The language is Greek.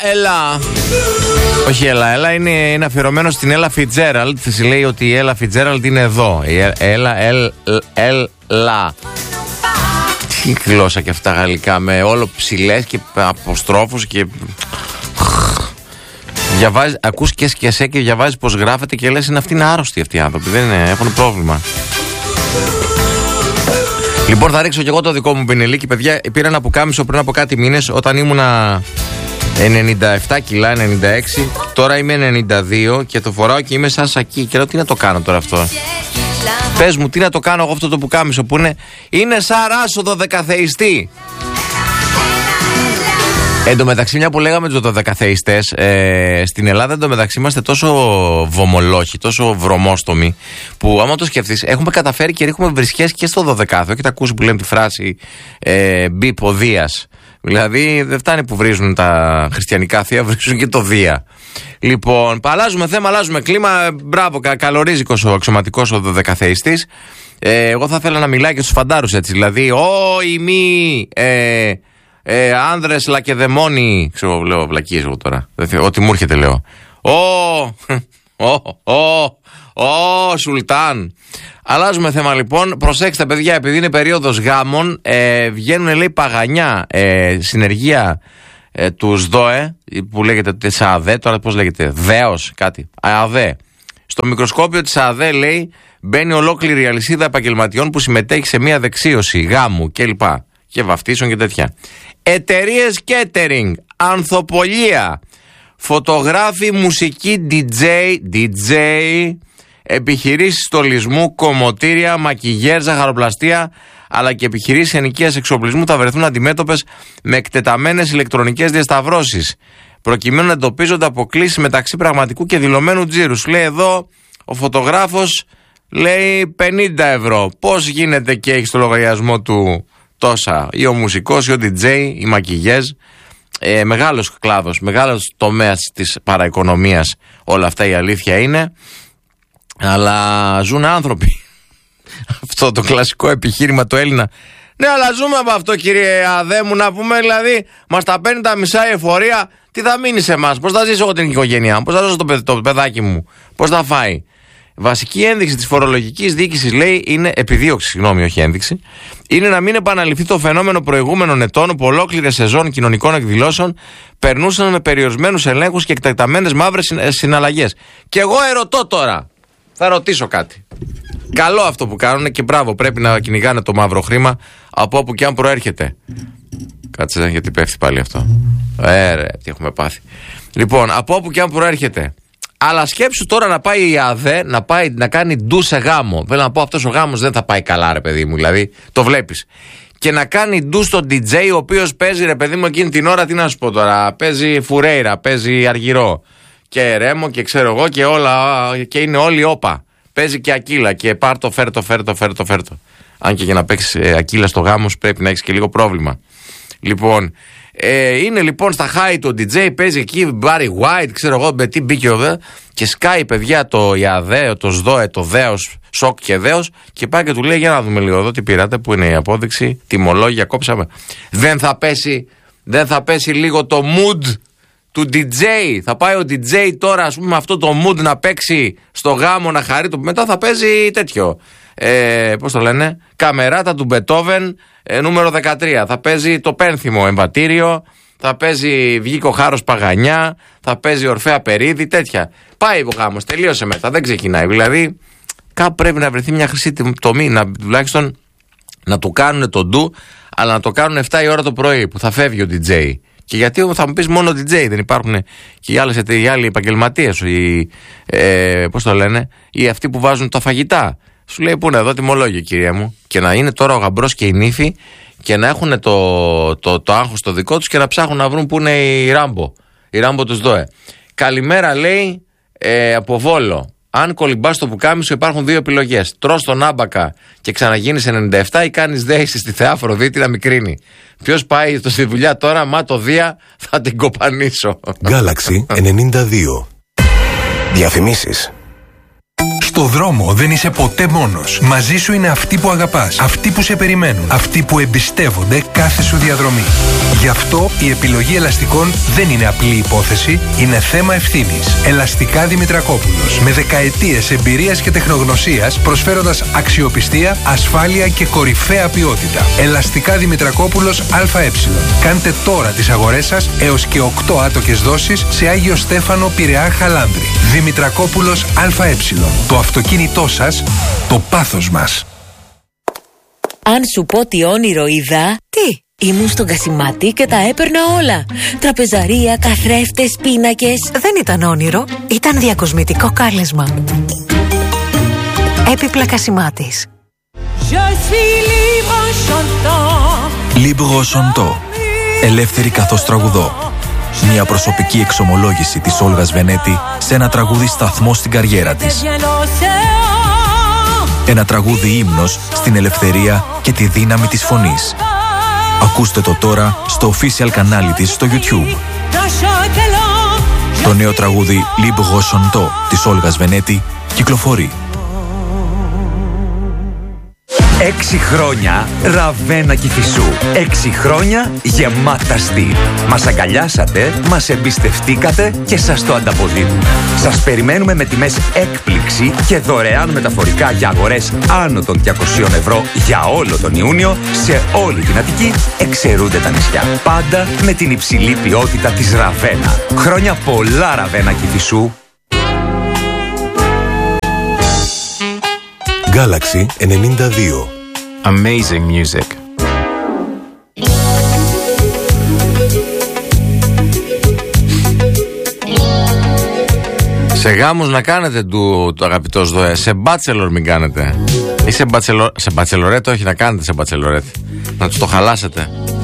Έλα. Όχι Έλα, είναι αφιερωμένο στην Ella Fitzgerald. Της λέει ότι η Ella Fitzgerald είναι εδώ. Η Έλα. Τι γλώσσα και αυτά γαλλικά, με όλο ψηλές και αποστρόφους και... Διαβάζεις, ακούς και σκιασέ και διαβάζεις πως γράφεται και λες αυτή είναι άρρωστοι αυτοί οι άνθρωποι, δεν είναι, έχουν πρόβλημα. Λοιπόν, θα ρίξω και εγώ το δικό μου πινελίκι, παιδιά. Πήρα ένα πουκάμισο πριν από κάτι μήνες όταν ήμουνα 97 κιλά, 96. Τώρα είμαι 92 και το φοράω και είμαι σαν σακί. Και λέω τι να το κάνω τώρα αυτό. Πες μου, τι να το κάνω εγώ αυτό το πουκάμισο που είναι σαν ράσο 12θεϊστή. Εν τω μεταξύ, μια που λέγαμε τους 12θεϊστές, στην Ελλάδα εν τω μεταξύ είμαστε τόσο βομολόχοι, τόσο βρωμόστομοι, που άμα το σκεφτείς, έχουμε καταφέρει και ρίχνουμε βρισχές και στο 12ο. Έχετε ακούσει που λένε τη φράση μπιπ ο Δίας. Δηλαδή δεν φτάνει που βρίζουν τα χριστιανικά θεία, βρίζουν και το Δία. Λοιπόν, αλλάζουμε θέμα, αλλάζουμε κλίμα. Μπράβο, καλορίζικος ο αξιωματικός ο 12θεϊστής. Εγώ θα ήθελα να μιλάει και στους φαντάρους έτσι. Δηλαδή, άνδρες λακεδαιμόνοι. Ξέρω, λέω βλακίες εγώ τώρα. Ό,τι μου έρχεται λέω. Σουλτάν. Αλλάζουμε θέμα λοιπόν. Προσέξτε παιδιά, επειδή είναι περίοδος γάμων, βγαίνουν λέει παγανιά συνεργεία του ΣΔΟΕ, που λέγεται της ΑΔΕ, τώρα πώς λέγεται, ΔΕΟΣ κάτι, ΑΔΕ. Στο μικροσκόπιο της ΑΔΕ λέει μπαίνει ολόκληρη η αλυσίδα επαγγελματιών που συμμετέχει σε μια δεξίωση γάμου κλπ. Και βαφτίσεων και τέτοια. Εταιρείες catering, ανθοπολία, φωτογράφοι, μουσική, DJ, επιχειρήσεις στολισμού, κομμωτήρια, μακιγέρ, ζαχαροπλαστεία, αλλά και επιχειρήσεις ενοικίας εξοπλισμού θα βρεθούν αντιμέτωπες με εκτεταμένες ηλεκτρονικές διασταυρώσεις, προκειμένου να εντοπίζονται αποκλίσεις μεταξύ πραγματικού και δηλωμένου τζίρου. Σου λέει εδώ ο φωτογράφος, λέει 50 ευρώ. Πώς γίνεται και έχει στο λογαριασμό του τόσα, ή ο μουσικός, ή ο DJ, οι μακιγέζ. Μεγάλος κλάδος, μεγάλος τομέας της παραοικονομίας, όλα αυτά η αλήθεια είναι. Αλλά ζουν άνθρωποι. Αυτό το κλασικό επιχείρημα του Έλληνα. Ναι, αλλά ζούμε από αυτό, κύριε Αδέ μου, να πούμε, δηλαδή, μας τα παίρνει τα μισά η εφορία. Τι θα μείνει σε εμάς, πώς θα ζήσω εγώ την οικογένειά μου, πώς θα ζήσω το παιδάκι μου, πώς θα φάει. Βασική ένδειξη της φορολογικής διοίκησης, λέει, είναι επιδίωξη, συγγνώμη, όχι ένδειξη, είναι να μην επαναληφθεί το φαινόμενο προηγούμενων ετών που ολόκληρες σεζόν κοινωνικών εκδηλώσεων περνούσαν με περιορισμένους ελέγχους και εκτεταμένες μαύρες συναλλαγές. Και εγώ ερωτώ τώρα, θα ρωτήσω κάτι. Καλό αυτό που κάνουν και μπράβο, πρέπει να κυνηγάνε το μαύρο χρήμα από όπου και αν προέρχεται. Κάτσε, γιατί πέφτει πάλι αυτό. Ρε, τι έχουμε πάθει. Λοιπόν, από όπου και αν προέρχεται. Αλλά σκέψου τώρα να πάει η ΑΔΕ να κάνει ντου σε γάμο. Θέλω να πω, αυτός ο γάμος δεν θα πάει καλά, ρε παιδί μου. Δηλαδή, το βλέπεις. Και να κάνει ντου στον DJ, ο οποίος παίζει, ρε παιδί μου, εκείνη την ώρα, τι να σου πω τώρα. Παίζει Φουρέιρα, παίζει Αργυρό. Και Ρέμο και ξέρω εγώ και όλα. Και είναι όλοι όπα. Παίζει και Ακύλα. Και πάρτο, φέρτο. Αν και για να παίξει Ακύλα στο γάμο, πρέπει να έχει και λίγο πρόβλημα. Λοιπόν. Είναι λοιπόν στα high το DJ, παίζει εκεί Barry White, ξέρω εγώ με τι μπήκε εδώ, και σκάει παιδιά το ΙΑΔΕ, το ΣΔΟΕ, το ΔΕΟΣ, ΣΟΚ και ΔΕΟΣ, και πάει και του λέει για να δούμε λίγο εδώ τι πήρατε, που είναι η απόδειξη, τιμολόγια κόψαμε. Δεν θα πέσει λίγο το mood του DJ, θα πάει ο DJ τώρα ας πούμε με αυτό το mood να παίξει στο γάμο, να χαρεί, μετά θα παίζει τέτοιο, πώς το λένε, καμεράτα του Μπετόβεν, νούμερο 13. Θα παίζει το Πένθυμο εμβατήριο, θα παίζει Βγήκο Χάρος Παγανιά, θα παίζει Ορφέα Περίδη, τέτοια. Πάει ο γάμος, τελείωσε μετά, δεν ξεκινάει. Δηλαδή, κάπου πρέπει να βρεθεί μια χρυσή τομή, τουλάχιστον να του κάνουν το ντου, αλλά να το κάνουν 7 η ώρα το πρωί που θα φεύγει ο DJ. Και γιατί θα μου πεις μόνο DJ, δεν υπάρχουν και οι άλλοι επαγγελματίες, πώς το λένε, ή αυτοί που βάζουν τα φαγητά. Σου λέει πού είναι εδώ τιμολόγιο, κυρία μου. Και να είναι τώρα ο γαμπρός και η νύφη και να έχουν το άγχος το δικό τους και να ψάχνουν να βρουν πού είναι η Ράμπο τους ΔΟΕ. Καλημέρα, λέει, από Βόλο. Αν κολυμπάς το πουκάμισο υπάρχουν δύο επιλογές. Τρως τον άμπακα και ξαναγίνεις 97 ή κάνεις δέηση στη Θεά Αφροδίτη να μικρύνει. Ποιος πάει στη δουλειά τώρα, μα το Δία θα την κοπανίσω. Galaxy 92. Διαφημίσεις. Στο Στο δρόμο δεν είσαι ποτέ μόνος. Μαζί σου είναι αυτοί που αγαπάς, αυτοί που σε περιμένουν, αυτοί που εμπιστεύονται κάθε σου διαδρομή. Γι' αυτό η επιλογή ελαστικών δεν είναι απλή υπόθεση, είναι θέμα ευθύνης. Ελαστικά Δημητρακόπουλος. Με δεκαετίες εμπειρίας και τεχνογνωσίας, προσφέροντας αξιοπιστία, ασφάλεια και κορυφαία ποιότητα. Ελαστικά Δημητρακόπουλος ΑΕ. Κάντε τώρα τις αγορές σας έως και 8 άτοκες δόσεις σε Άγιο Στέφανο, Πειραιά, Χαλάνδρη. Δημητρακόπουλος ΑΕ. Το αυτοκίνητό σας, το πάθος μας. Αν σου πω τι όνειρο είδα. Τι? Ήμουν στον Κασιμάτη και τα έπαιρνα όλα. Τραπεζαρία, καθρέφτες, πίνακες. Δεν ήταν όνειρο, ήταν διακοσμητικό κάλεσμα. Έπιπλα Κασιμάτης. Libre Chantant. Ελεύθερη καθώς τραγουδώ. Μια προσωπική εξομολόγηση της Όλγας Βενέτη σε ένα τραγούδι σταθμό στην καριέρα της. Ένα τραγούδι ύμνος στην ελευθερία και τη δύναμη της φωνής. Ακούστε το τώρα στο official κανάλι της στο YouTube. Το νέο τραγούδι Libre Chantant της Όλγας Βενέτη κυκλοφορεί. 6 χρόνια Ραβένα Κηφισού. 6 χρόνια γεμάτα στυλ. Μας αγκαλιάσατε, μας εμπιστευτήκατε και σας το ανταποδίδουμε. Σας περιμένουμε με τιμές έκπληξη και δωρεάν μεταφορικά για αγορές άνω των 200 ευρώ για όλο τον Ιούνιο σε όλη την Αττική, εξαιρούνται τα νησιά. Πάντα με την υψηλή ποιότητα της Ραβένα. Χρόνια πολλά Ραβένα Κηφισού. Galaxy 92. Amazing music. Σε γάμους να κάνετε το αγαπητό ΔΟΕ. Σε μπάτσελορ μην κάνετε. Ή σε μπατσελορέτ, όχι να κάνετε σε μπατσελορέτ. Να τους το χαλάσετε.